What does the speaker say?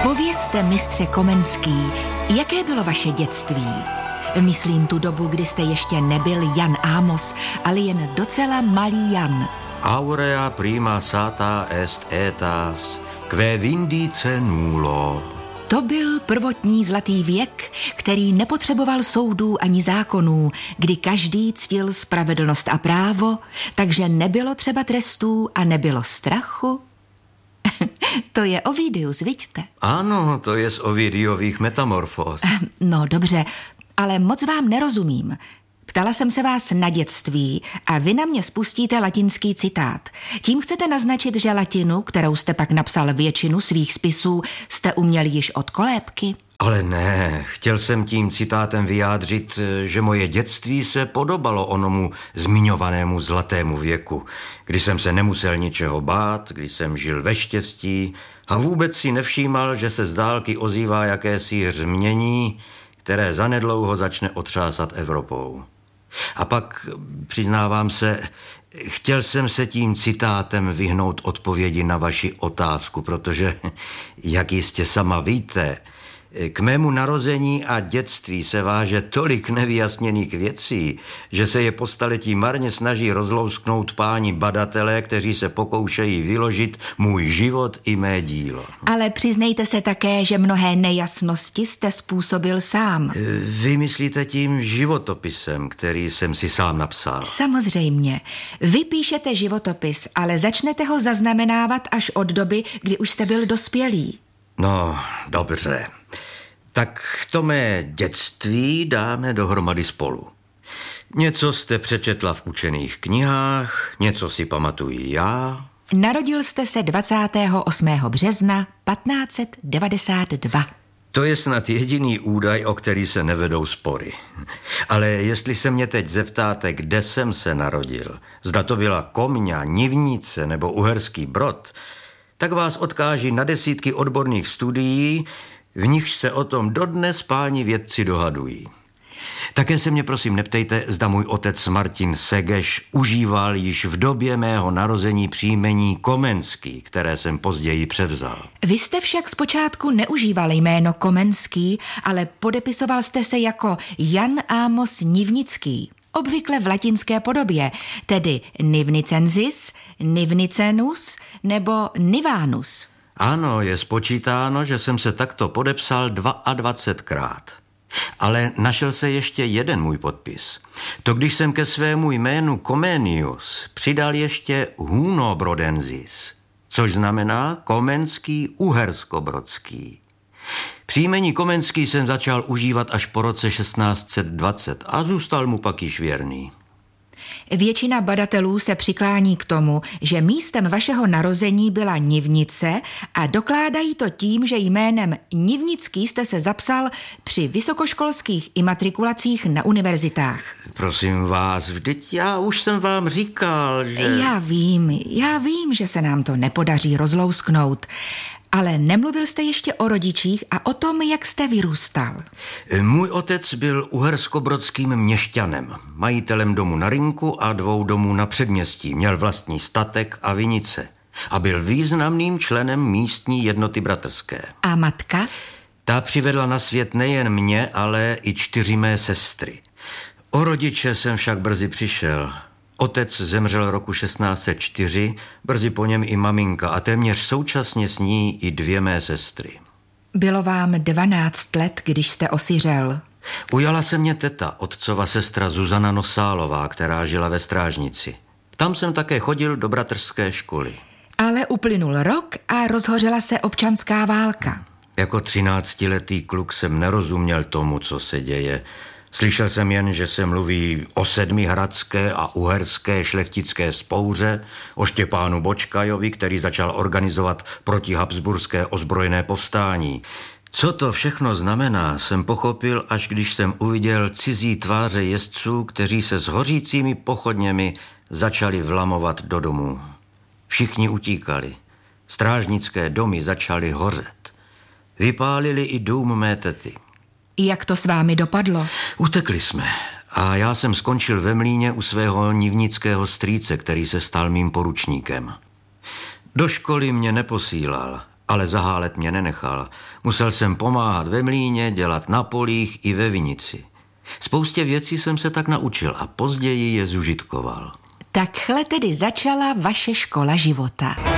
Povězte, mistře Komenský, jaké bylo vaše dětství? Myslím tu dobu, kdy jste ještě nebyl Jan Amos, ale jen docela malý Jan. Aurea prima sata est etas, que vindice nulo. To byl prvotní zlatý věk, který nepotřeboval soudů ani zákonů, kdy každý ctil spravedlnost a právo, takže nebylo třeba trestů a nebylo strachu. To je Ovidius, vidíte? Ano, to je z Ovidiových metamorfóz. No dobře, ale moc vám nerozumím. Ptala jsem se vás na dětství a vy na mě spustíte latinský citát. Tím chcete naznačit, že latinu, kterou jste pak napsal většinu svých spisů, jste uměl již od kolébky? Ale ne, chtěl jsem tím citátem vyjádřit, že moje dětství se podobalo onomu zmiňovanému zlatému věku, kdy jsem se nemusel ničeho bát, kdy jsem žil ve štěstí a vůbec si nevšímal, že se z dálky ozývá jakési hřmění, které zanedlouho začne otřásat Evropou. A pak, přiznávám se, chtěl jsem se tím citátem vyhnout odpovědi na vaši otázku, protože, jak jistě sama víte, k mému narození a dětství se váže tolik nevyjasněných věcí, že se je po staletí marně snaží rozlousknout páni badatelé, kteří se pokoušejí vyložit můj život i mé dílo. Ale přiznejte se také, že mnohé nejasnosti jste způsobil sám. Vy myslíte tím životopisem, který jsem si sám napsal? Samozřejmě. Vy píšete životopis, ale začnete ho zaznamenávat až od doby, kdy už jste byl dospělý. No, dobře. Tak to mé dětství dáme dohromady spolu. Něco jste přečetla v učených knihách, něco si pamatuji já. Narodil jste se 28. března 1592. To je snad jediný údaj, o který se nevedou spory. Ale jestli se mě teď zeptáte, kde jsem se narodil, zda to byla Komňa, Nivnice nebo Uherský Brod, tak vás odkáží na desítky odborných studií, v nichž se o tom dodnes páni vědci dohadují. Také se mě prosím neptejte, zda můj otec Martin Segeš užíval již v době mého narození příjmení Komenský, které jsem později převzal. Vy jste však zpočátku neužíval jméno Komenský, ale podepisoval jste se jako Jan Amos Nivnický. Obvykle v latinské podobě, tedy Nivnicensis, Nivnicenus nebo Nivanus. Ano, je spočítáno, že jsem se takto podepsal 22krát. Ale našel se ještě jeden můj podpis. To když jsem ke svému jménu Comenius přidal ještě Hunobrodensis, což znamená Komenský Uherskobrodský. Příjmení Komenský jsem začal užívat až po roce 1620 a zůstal mu pak již věrný. Většina badatelů se přiklání k tomu, že místem vašeho narození byla Nivnice a dokládají to tím, že jménem Nivnický jste se zapsal při vysokoškolských imatrikulacích na univerzitách. Prosím vás, vždyť já už jsem vám říkal, že... Já vím, že se nám to nepodaří rozlousknout, ale nemluvil jste ještě o rodičích a o tom, jak jste vyrůstal. Můj otec byl uherskobrodským měšťanem, majitelem domu na Rynku a 2 domů na předměstí. Měl vlastní statek a vinice a byl významným členem místní jednoty bratrské. A matka? Ta přivedla na svět nejen mě, ale i 4 mé sestry. O rodiče jsem však brzy přišel. Otec zemřel roku 1604, brzy po něm i maminka a téměř současně s ní i 2 mé sestry. Bylo vám 12 let, když jste osiřel. Ujala se mě teta, otcova sestra Zuzana Nosálová, která žila ve Strážnici. Tam jsem také chodil do bratrské školy. Ale uplynul rok a rozhořela se občanská válka. Jako 13letý kluk jsem nerozuměl tomu, co se děje. Slyšel jsem jen, že se mluví o sedmihradské a uherské šlechtické spouře, o Štěpánu Bočkajovi, který začal organizovat protihabsburské ozbrojené povstání. Co to všechno znamená, jsem pochopil, až když jsem uviděl cizí tváře jezdců, kteří se s hořícími pochodněmi začali vlamovat do domů. Všichni utíkali. Strážnické domy začaly hořet. Vypálili i dům mé tety. Jak to s vámi dopadlo? Utekli jsme a já jsem skončil ve mlýně u svého nivnického strýce, který se stal mým poručníkem. Do školy mě neposílal, Ale zahálet mě nenechal. Musel jsem pomáhat ve mlýně, dělat na polích i ve vinici. Spoustě věcí jsem se tak naučil a později je zužitkoval. Takhle tedy začala vaše škola života.